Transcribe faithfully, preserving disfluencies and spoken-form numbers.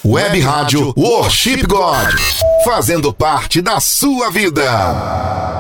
Web Rádio Worship God, fazendo parte da sua vida.